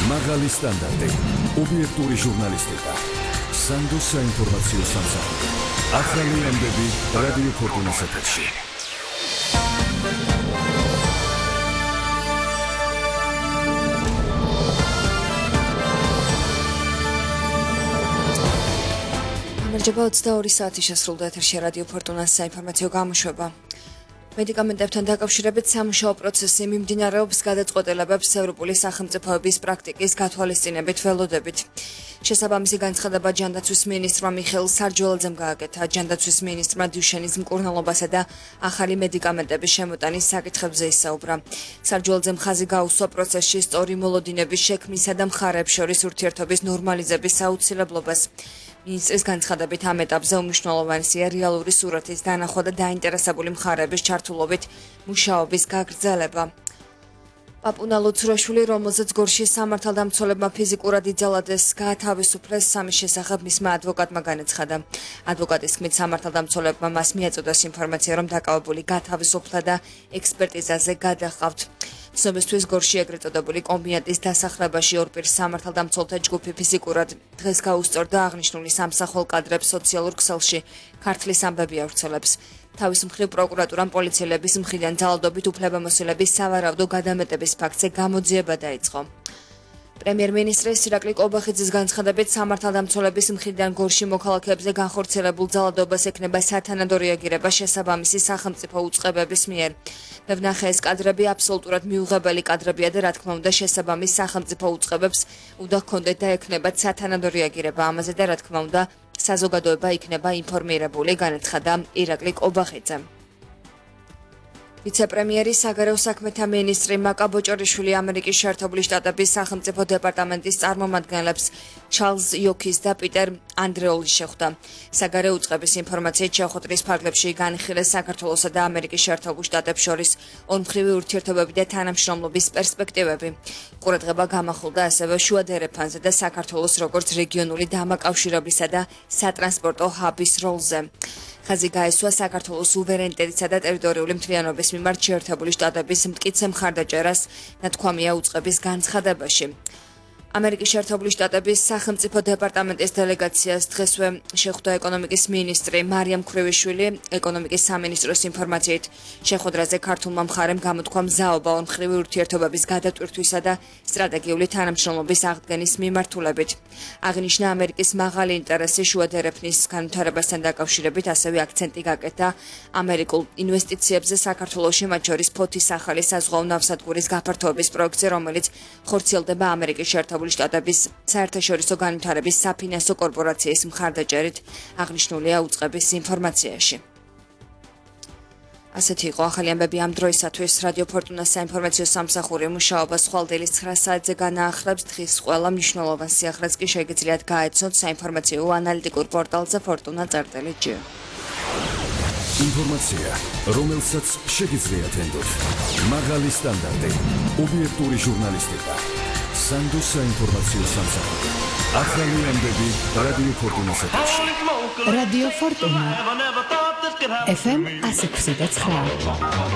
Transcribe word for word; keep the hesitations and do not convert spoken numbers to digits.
მაღალი სტანდარტი, ობიექტური ჟურნალისტიკა, სანდოს საინფორმაციო სამსახური. ახალი ამბები რადიო ფორტუნას ეთერში. გამარჯობა, ოცდაორი საათი შესრულდა ეთერში რადიო ფორტუნას საინფორმაციო გამოშვება. მედიკამენტებთან დაკავშირებით სამუშაო პროცესი მიმდინარეობს გადაწყვეტილებებს ევროპული სახელმწიფოების პრაქტიკის გათვალისწინებით ველოდებით. შესაბამისი განცხადება ჯანდაცვის მინისტრმა მიხეილ სარჯველაძემ გააკეთა. ჯანდაცვის მინისტრმა დუშენის მკურნალობასა და ახალი მედიკამენტების შემოტანის საკითხებზე ისაუბრა. სარჯველაძემ ხაზი გაუსვა პროცესში სწორი მოლოდინების შექმნისა და მხარეებს შორის ურთიერთობის ნორმალიზების აუცილებლობას. მინისტრის განცხადებით ამ ეტაპზე უმნიშვნელოვანესია რეალური სურათის დანახვა და დაინტერესებული მხარეების ჩართულობით მუშაობის გაგრძელება. პაპუნა ლოცურაშვილი, რომელზეც გორში სამართალდამცველებმა ფიზიკურად იძალადეს, გაათავისუფლეს სამის შესახებ მისმა ადვოკატმა განაცხადა. ადვოკატის თქმით, სამართალდამცველებმა მას მიაწოდას ინფორმაცია, რომ დაკავებული გათავისუფლდა და ექსპერტიზაზე გადაჰყავთ. ცნობისთვის გორში ეგრეთ წოდებული კომბინატის დასახლებაში ორ პირს სამართალდამცველთა ჯგუფი ფიზიკურად დღეს გაუსწორდა აღნიშნული სამსახურ კადრებს სოციალურ ქსელში ქართლის ამბები ავრცელებს. თავის მხრივ პროკურატურამ პოლიციელების მხრიდან ძალადობით უფლებამოსილების სავარაუდო გადამეტების ფაქტზე გამოძიება დაიწყო. პრემიერ-მინისტრის ირაკლი კობახიძის განცხადებით, სამართალდამცველების მხრიდან გორში მოქალაქეებზე განხორციელებულ ძალადობას ექნება სათანადო რეაგირება შესაბამისი სახელმწიფო უწყებების მიერ. მე ვნახე ეს კადრები აბსოლუტურად მიუღებელი კადრებია და რა თქმა უნდა შესაბამის სახელმწიფო უწყებებს უნდა ჰქონდეთ და ექნებათ სათანადო რეაგირება ამაზე და რა თქმა უნდა საზოგადოება იქნება ინფორმირებული, განაცხადა ირაკლი კობახიძემ. ვიცე-პრემიერი საგარეო საქმეთა მინისტრი მაკა ბოჭორიშვილი ამერიკის შეერთებული შტატების სახელმწიფო დეპარტამენტის წარმომადგენლებს ჩარლზ იოქის და პიტერ ანდრეოლის შეხვდა. საგარეო უწყების ინფორმაციით შეხვედრის ფარგლებში განიხილეს საქართველოსა და ამერიკის შეერთებულ შტატებს შორის ორმხრივი ურთიერთობები და თანამშრომლობის პერსპექტივები. ყურადღება გამახვილდა ასევე შუა დერეფანზე და საქართველოს როგორც რეგიონული დამაკავშირებლისა და სატრანსპორტო ჰაბის როლზე. ხაზი გაესვა საქართველოს სუვერენიტეტისა და ტერიტორიული მთლიანობის მიმართ შეერთებული შტატების მტკიცე მხარდაჭერას, ნათქვამია უწყების განცხადებაში. ამერიკის შეერთებული შტატების სახელმწიფო დეპარტამენტის დელეგაციას დღესვე შეხვდა ეკონომიკის მინისტრი მარიამ ქრივიშვილი. ეკონომიკის სამინისტროს ინფორმაციით შეხვედრაზე ქართულმა მხარემ გამოთქვა მზაობა ორმხრივი ურთიერთობების გადატვირთვისა და სტრატეგიული თანამშრომლობის აღდგენის მიმართულებით. აღნიშნა ამერიკის მაღალი ინტერესი შუა დერეფნის განვითარებასთან დაკავშირებით, ასევე აქცენტი გაკეთა ამერიკულ ინვესტიციებზე საქართველოში, მათ შორის ფოთის ახალი საზღვაო ნავსადგურის გაფართოების პროექტზე, რომელიც ხორციელდება ამერიკის შეერთებული შტატების საერთაშორისო განვითარების საფინანსო კორპორაციის მხარდაჭერით, აღნიშნულია უწყების ინფორმაციაში. ასეთი იყო ახალი ამბები ამ დროისათვის. რადიო ფორტუნას საინფორმაციო სამსახური მუშაობას ხვალდელის ცხრა საათზე განაახლებს. დღის ყველა მნიშვნელოვან სიახლეს კი შეგიძლიათ გაეცნოთ საინფორმაციო ანალიტიკურ პორტალზე ფორტუნა წერტილი ჯი. ინფორმაცია, რომელსაც შეგიძლიათ ენდოთ. მაღალი სტანდარტი, ობიექტური ჟურნალისტიკა. სანდოს საინფორმაციო სამსახური. ახალი ამბები რადიო ფორტუნას ეთერში. რადიო ფორტუნა. ეფ ემ ასი ექვსი და ცხრა.